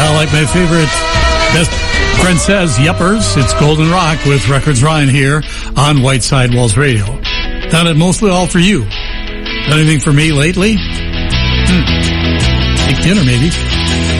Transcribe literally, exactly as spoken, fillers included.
Well, like my favorite best friend says, yuppers, it's Golden Rock with Records Ryan here on White Sidewalls Radio. Done it mostly all for you. Done anything for me lately? Hmm. Big dinner, maybe.